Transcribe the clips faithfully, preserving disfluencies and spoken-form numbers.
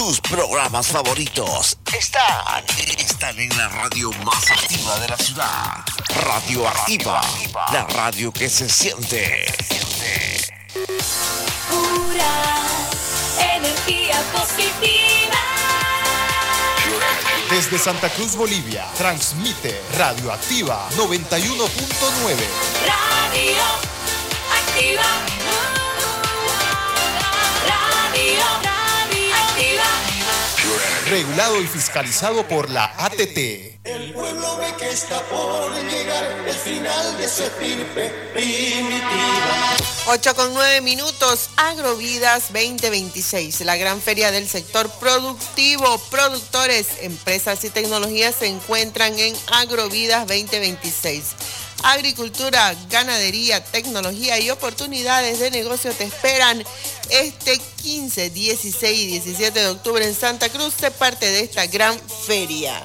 Tus programas favoritos están, están en la radio más activa de la ciudad. Radio Activa, la radio que se siente. Pura energía positiva. Desde Santa Cruz, Bolivia, transmite Radio Activa noventa y uno punto nueve. Radio Activa. Radio, Radio Activa. Regulado y fiscalizado por la A T T. El pueblo ve que está por llegar el final de su estirpe primitiva. ocho con nueve minutos, Agrovidas veinte veintiséis, la gran feria del sector productivo. Productores, empresas y tecnologías se encuentran en Agrovidas veinte veintiséis. Agricultura, ganadería, tecnología y oportunidades de negocio te esperan este quince, dieciséis y diecisiete de octubre en Santa Cruz. Sé parte de esta gran feria.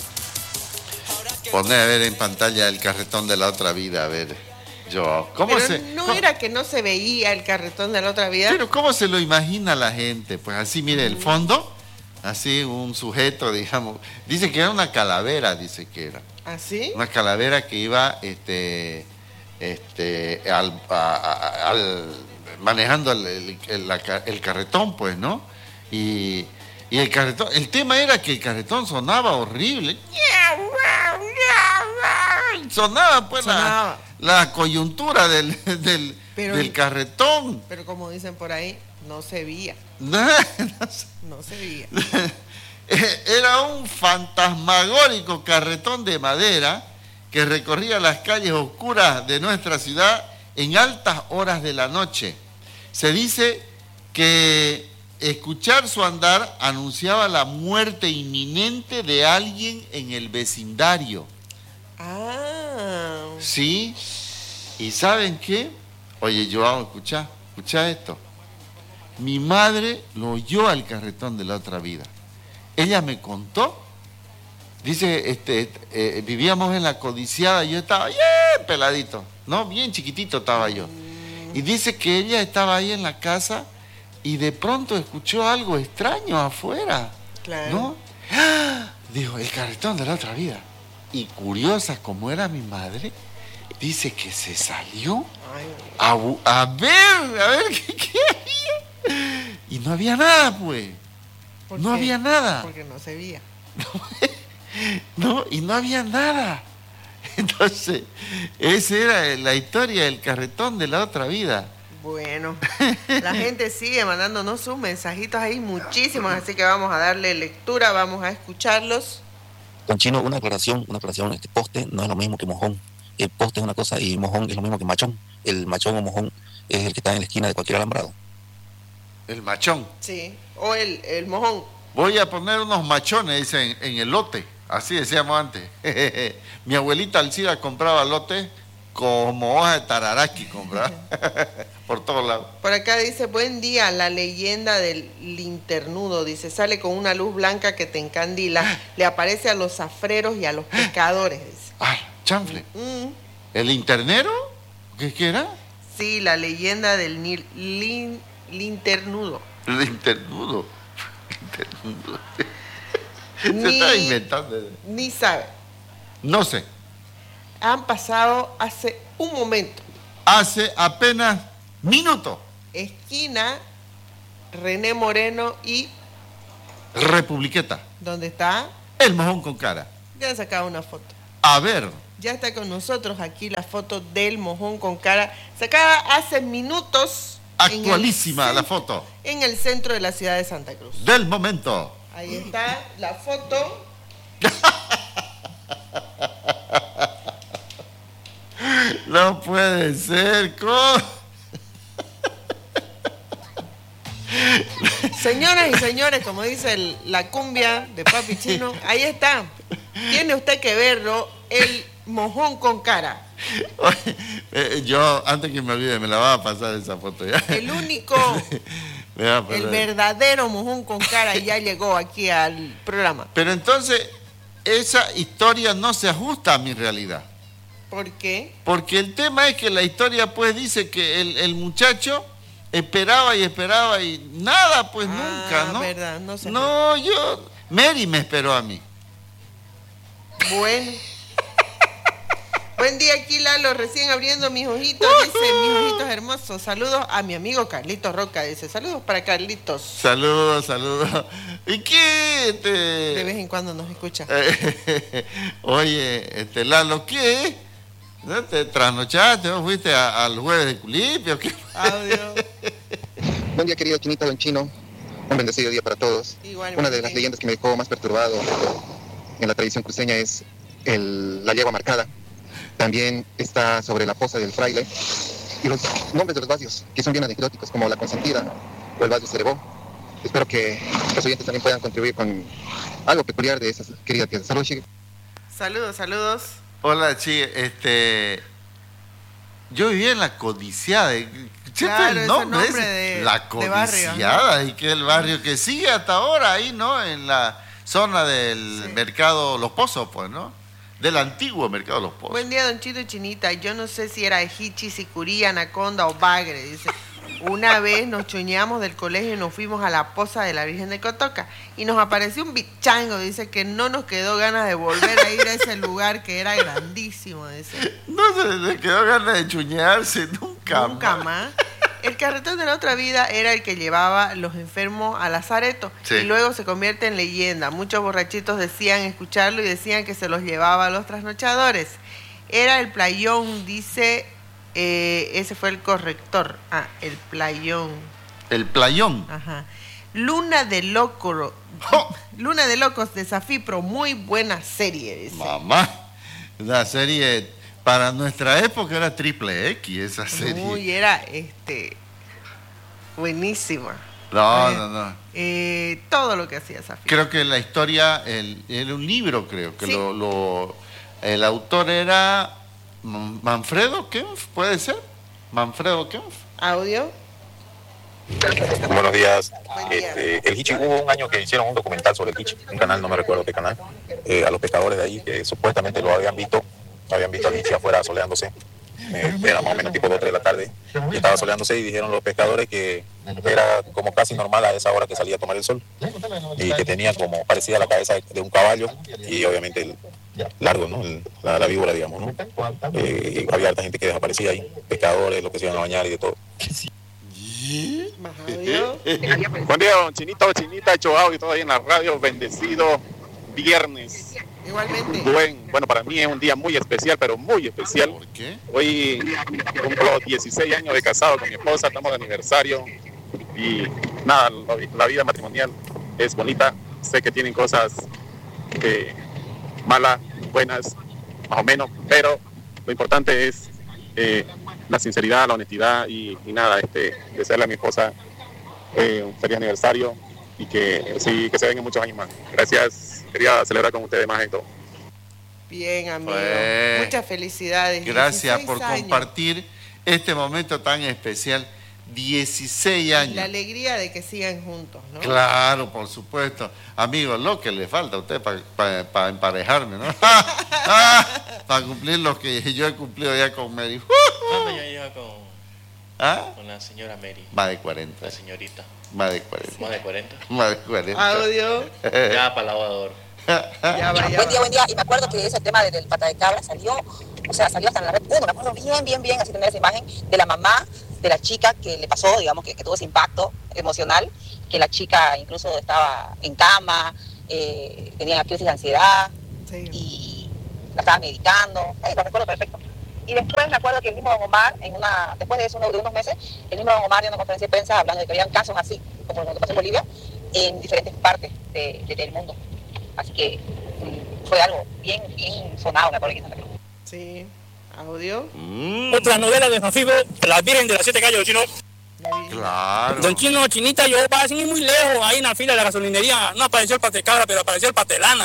Poné a ver en pantalla el carretón de la otra vida, a ver, yo. ¿Cómo Pero se, no cómo, era que no se veía el carretón de la otra vida. Pero ¿cómo se lo imagina la gente? Pues así, mire, el fondo, así un sujeto, digamos, dice que era una calavera, dice que era. ¿Ah, sí? Una calavera que iba, este, este, al, a- a- al- manejando el, el- el- la ca- el carretón, pues, ¿no? Y, y el carretón, el tema era que el carretón sonaba horrible. Sonaba, pues, Sonaba. La, la coyuntura del, del, Pero- del carretón. Pero como dicen por ahí, no se veía, No, no sé. no se veía. Era un fantasmagórico carretón de madera que recorría las calles oscuras de nuestra ciudad en altas horas de la noche. Se dice que escuchar su andar anunciaba la muerte inminente de alguien en el vecindario. Ah, ¿Sí? ¿Y saben qué? Oye, Joao, escucha, escucha esto. Mi madre lo oyó al carretón de la otra vida. Ella me contó, dice, este, eh, vivíamos en la codiciada, yo estaba bien peladito, ¿no? Bien chiquitito estaba yo. Y dice que ella estaba ahí en la casa y de pronto escuchó algo extraño afuera, claro. ¿no? ¡Ah! Dijo, el carretón de la otra vida. Y curiosa como era mi madre, dice que se salió Ay, a, bu- a ver, a ver qué, qué había. Y no había nada, pues. ¿por No qué? había nada. Porque no se veía. No, y no había nada. Entonces, esa era la historia del carretón de la otra vida. Bueno, la gente sigue mandándonos sus mensajitos ahí, muchísimos, así que vamos a darle lectura, vamos a escucharlos. Con Chino, una aclaración, una aclaración, este poste no es lo mismo que mojón. El poste es una cosa y mojón es lo mismo que machón. El machón o mojón es el que está en la esquina de cualquier alambrado. El machón. Sí, o el, el mojón. Voy a poner unos machones, dicen, en el lote. Así decíamos antes. Mi abuelita Alcira compraba lote como hoja de tararaki, compraba. Por todos lados. Por acá dice, buen día, la leyenda del linternudo, dice, sale con una luz blanca que te encandila, le aparece a los zafreros y a los pescadores, dice. Ay, chanfle. Mm, ¿El internero? ¿Qué, qué era? sí, la leyenda del ni- lin- linternudo. El internudo. Internudo. Se Ni- está inventando. Ni sabe. No sé. Han pasado hace un momento. Hace apenas minutos. Esquina René Moreno y Republiqueta. ¿dónde está? El mojón con cara. Ya han sacado una foto. A ver. Ya está con nosotros aquí la foto del mojón con cara, sacada hace minutos. en el Actualísima la centro- foto. En el centro de la ciudad de Santa Cruz. Del momento. Ahí está la foto. No puede ser. ¿Cómo? Señoras y señores, como dice el- la cumbia de Papi Chino, ahí está. Tiene usted que verlo, el mojón con cara. Oye, eh, yo, antes que me olvide, me la va a pasar esa foto ya. El único, Me va a pasar. el verdadero mojón con cara ya llegó aquí al programa. Pero entonces, esa historia no se ajusta a mi realidad. ¿Por qué? Porque el tema es que la historia pues dice que el, el muchacho esperaba y esperaba y nada, pues Ah, nunca, ¿no? verdad, no se No, yo, Mary me esperó a mí. Bueno. Buen día, aquí Lalo, recién abriendo mis ojitos, dice, mis ojitos hermosos. Saludos a mi amigo Carlitos Roca, dice, saludos para Carlitos. Saludos, saludos. ¿Y qué? Este... De vez en cuando nos escucha. Oye, este Lalo, ¿qué? ¿No te trasnochaste o fuiste a- al jueves de Culipio? ¿Qué? Audio. Buen día, querido Chinito Don Chino. Un bendecido día para todos. Igualmente. Una de las leyendas que me dejó más perturbado en la tradición cruceña es el, la yegua marcada. También está sobre la fosa del fraile. Y los nombres de los vasios, que son bien anecdóticos, como la consentida o el vasio cerebó. Espero que los oyentes también puedan contribuir con algo peculiar de esas queridas piezas. Saludos, Chiqui. Saludos, saludos. Hola, chi, este... Yo vivía en la codiciada. Claro, el ese nombre, nombre ese, de- la de barrio, codiciada, y que el barrio que sigue hasta ahora ahí, ¿no? En la zona del Sí. mercado Los Pozos, pues, ¿no? Del antiguo mercado Los Pozos. Buen día, don Chito y Chinita. Yo no sé si era Hichi, Sicurí, Anaconda o Bagre, dice. Una vez nos choñamos del colegio y nos fuimos a la poza de la Virgen de Cotoca y nos apareció un bichango, dice, que no nos quedó ganas de volver a ir a ese lugar que era grandísimo, dice. No se le quedó ganas de chuñarse nunca, Nunca más. El carretón de la otra vida era el que llevaba los enfermos a Lazareto Sí. y luego se convierte en leyenda. Muchos borrachitos decían escucharlo y decían que se los llevaba a los trasnochadores. Era el playón, dice, eh, ese fue el corrector. Ah, el playón. El playón. Ajá. Luna de Loco, ¡Oh! Luna de Locos de Safipro, muy buena serie, dice. Mamá, la serie para nuestra época era triple X esa serie. Uy, era este buenísima. No, Eh, no, no. eh, todo lo que hacía Safipro. Creo que la historia, el, era un libro, creo, que Sí. lo, lo- el autor era Man- Manfredo Kempf, ¿puede ser? Manfredo Kempf. Audio. Buenos días. Buen día. Este, el Hichi, hubo un año que hicieron un documental sobre el Hichi, un canal, no me recuerdo qué canal, eh, a los pescadores de ahí que supuestamente lo habían visto, habían visto al Hichi afuera soleándose. Eh, era más o menos tipo dos o tres de la tarde y estaba soleándose y dijeron los pescadores que era como casi normal a esa hora que salía a tomar el sol y que tenía como parecía la cabeza de un caballo y obviamente el largo, ¿no? El- la, la víbora, digamos, ¿no? Eh, y había harta gente que desaparecía ahí, pescadores, los que se iban a bañar y de todo. Más audio. Buen día, don Chinito, Chinita, Choao y todo ahí en la radio. Bendecido viernes. Igualmente. Buen, bueno, para mí es un día muy especial, pero muy especial. ¿Por qué? Hoy cumplo dieciséis años de casado con mi esposa, estamos de aniversario. Y nada, la, la vida matrimonial es bonita. Sé que tienen cosas eh, malas, buenas, más o menos, pero lo importante es eh, la sinceridad, la honestidad y, y nada, este, desearle a mi esposa eh, un feliz aniversario y que sí, que se vengan muchos años más. Gracias, quería celebrar con ustedes más y todo. Bien, amigo. Pues, Muchas felicidades. Gracias dieciséis por años. compartir este momento tan especial. dieciséis años. La alegría de que sigan juntos, ¿no? Claro, por supuesto. Amigos, lo que le falta a usted para emparejarme, ¿no? Para cumplir lo que yo he cumplido ya con Mary. ¿Cuántos años lleva con, ¿Ah? con la señora Mary? Más de cuarenta. La señorita. Más de cuarenta. Más de cuarenta. Más de cuarenta. Audio. Ya para lavador. Ya va, ya Buen va. día, buen día. Y me acuerdo que ese tema del pata de cabra salió, o sea, salió hasta en la red uno. Me acuerdo bien, bien, bien, así tener esa imagen de la mamá de la chica que le pasó, digamos, que, que tuvo ese impacto emocional, que la chica incluso estaba en cama, eh, tenía crisis de ansiedad Sí. y la estaba medicando. Eh, lo recuerdo perfecto. Y después me acuerdo que el mismo Don Omar, en una, después de eso, de unos meses, el mismo Don Omar dio una conferencia de prensa hablando de que habían casos así, como lo que pasó en Bolivia, en diferentes partes de, de- del mundo. Así que mm, fue algo bien, bien sonado, me acuerdo que en Santa Cruz. Sí. Audio. Mm, Otra novela de Jafibo, La Virgen de las Siete Calles, Chino. claro. Don Chino, Chinita, yo para sin ir muy lejos, ahí en la fila de la gasolinería, no apareció el patecabra, pero apareció el patelana.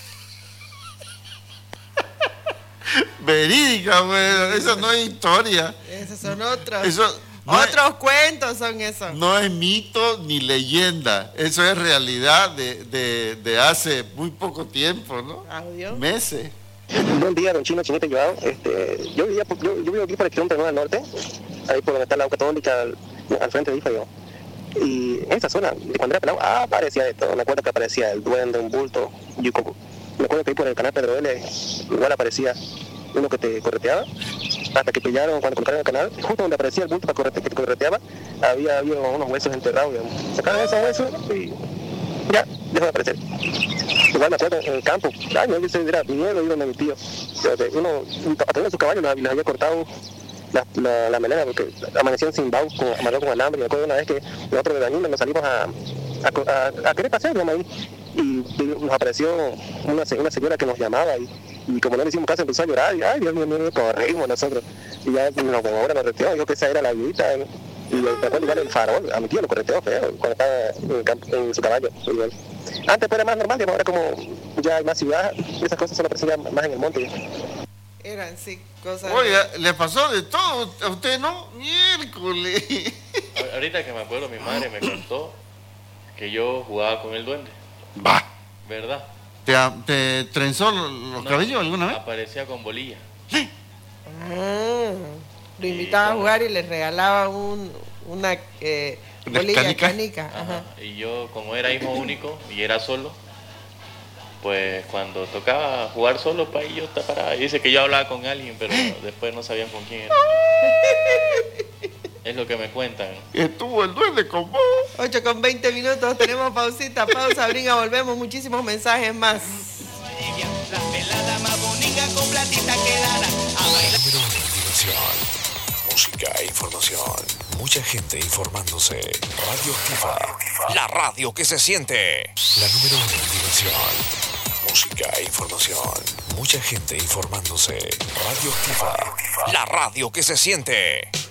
Verídica, güey. Eso no es historia. Esos son otros. Eso no es- Otros cuentos son esos. No es mito ni leyenda, eso es realidad de, de, de hace muy poco tiempo, ¿no? Audio. Meses. Buen día, don Chino, Chinita y Joao. Este, yo, vivía, por- yo, yo vivo aquí por el kilómetro nueve al norte, ahí por donde está la U Católica, al frente de I F A, digamos. Y en esa zona, de cuando era pelado, ah, aparecía de todo. Me acuerdo que aparecía el duende, un bulto. Yo como, me acuerdo que ahí por el canal Pedro L igual aparecía uno que te correteaba. Hasta que pillaron, cuando colocaron el canal, justo donde aparecía el bulto que te correteaba, había, había unos huesos enterrados, digamos. Sacaron esos huesos y ya, dejó de aparecer. Igual me acuerdo en el campo, años, yo sé, era miedo ir donde mi tío. Uno, a través de su caballo les había cortado la, la, la melena porque amanecían sin baús, con, amarrado con alambre. Me acuerdo una vez que nosotros de Dañina nos salimos a, a, a, a querer pasear, digamos, ahí. Y nos apareció una, una señora que nos llamaba y, y como no le hicimos caso empezó a llorar y ay Dios mío, mío, corrimos nosotros y ya nos, como ahora nos reteó, dijo que esa era la viejita y me acuerdo igual el farol, a mi tío lo correteó feo cuando estaba en, el campo, en su caballo igual. Antes pues era más normal, digamos, ahora como ya hay más ciudad, esas cosas solo aparecen más en el monte. Eran sí cosas. Oiga, le pasó de todo a usted, ¿no? Miércoles. Ahorita que me acuerdo, mi madre me contó que yo jugaba con el duende. Va. ¿Verdad? ¿Te, te trenzó los no, cabellos alguna vez? Aparecía con bolilla. Sí. Ah, lo invitaba a jugar y le regalaba un, una eh, bolilla canica. canica. Ajá. Ajá. Y yo, como era hijo único y era solo, pues cuando tocaba jugar solo, pues ahí yo estaba parada. Y dice que yo hablaba con alguien, pero después no sabían con quién era. Es lo que me cuentan. Estuvo el duende con vos. ocho con veinte minutos, tenemos pausita, pausa, brinca, volvemos, muchísimos mensajes más. La pelada más bonita con platita quedada. Número uno en diversión, música e información. Mucha gente informándose. Radio Activa, la radio que se siente. La número uno en diversión, música e información. Mucha gente informándose. Radio Activa, la radio que se siente.